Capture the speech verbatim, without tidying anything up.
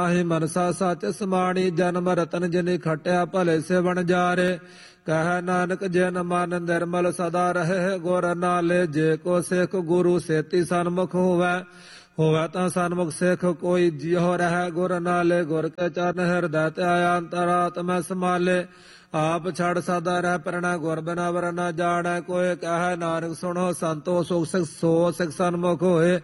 ਆਹੀ ਮਨਸਾ ਸੱਚ ਸਮਾਣੀ ਜਨਮ ਰਤਨ ਜਿਨਿ ਖਟਿਆ ਭਲੇ ਸੇ ਬਣ ਜਾਰੇ। ਕਹਿ ਨਾਨਕ ਜਿਨ ਮਨ ਨਿਰਮਲ ਸਦਾ ਰਹੇ ਗੁਰ ਨਾਲੇ। ਜੇ ਕੋ ਸਿੱਖ ਗੁਰੂ ਸੇਤੀ ਸਨਮੁਖ ਹੋਵੈ ਹੋਵੈ ਤਾਂ ਸਨਮੁਖ ਸਿੱਖ ਕੋਈ ਜਿਉ ਰਹਿ ਗੁਰ ਨਾਲੇ। ਗੁਰ ਕੇ ਚਰਨ ਹਿਰਦੈ ਧਿਆਇਆ ਅੰਤਰਾਤਮੈ ਸਮਾਲੇ। ਆਪ ਛੜ ਸਦਾ ਰਹਿ ਪਰਣਾ ਗੁਰ ਬਿਨਾ ਵਰ ਨਾ ਜਾਣੈ ਕੋਈ। ਕਹਿ ਨਾਨਕ ਸੁਣੋ ਸੰਤੋ ਸੁਖ ਸਿਖ ਸੋ ਸਿਖ ਸਨਮੁਖ ਹੋਏ।